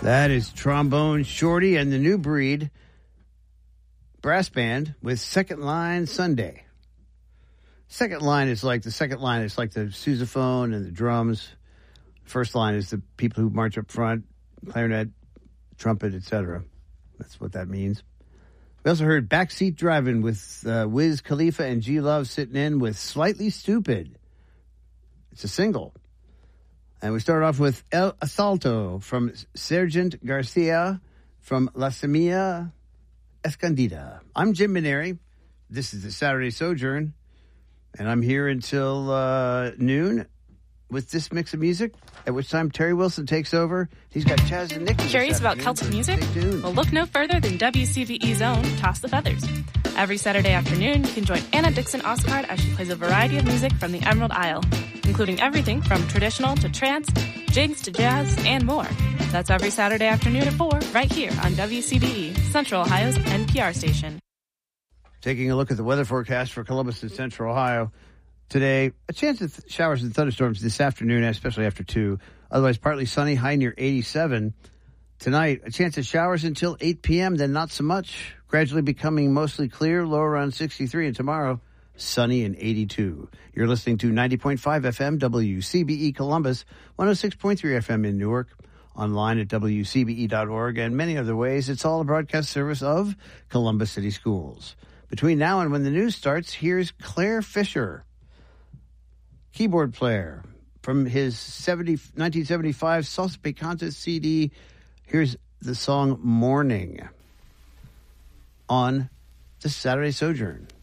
That is Trombone Shorty and the New Breed brass band with Second Line Sunday. Second line is like the sousaphone and the drums. First line is the people who march up front, clarinet, trumpet, etc. That's what that means. We also heard Backseat Driving with Wiz Khalifa and G-Love sitting in with Slightly Stupid. It's a single. And we start off with El Asalto from Sergeant Garcia from La Semilla Escondida. I'm Jim Maneri. This is the Saturday Sojourn. And I'm here until noon with this mix of music, at which time Terry Wilson takes over. He's got Chaz and Nick. Curious about Celtic music? Well, look no further than WCBE's own Toss the Feathers. Every Saturday afternoon, you can join Anna Dixon Oscard as she plays a variety of music from the Emerald Isle, including everything from traditional to trance, jigs to jazz, and more. That's every Saturday afternoon at 4, right here on WCBE, Central Ohio's NPR station. Taking a look at the weather forecast for Columbus and Central Ohio. Today, a chance of showers and thunderstorms this afternoon, especially after 2. Otherwise, partly sunny, high near 87. Tonight, a chance of showers until 8 p.m., then not so much. Gradually becoming mostly clear, low around 63. And tomorrow, sunny and 82. You're listening to 90.5 FM, WCBE Columbus, 106.3 FM in Newark, online at WCBE.org, and many other ways. It's all a broadcast service of Columbus City Schools. Between now and when the news starts, here's Claire Fisher, keyboard player from his 1975 Salsa Picante CD. Here's the song Morning on the Saturday Sojourn.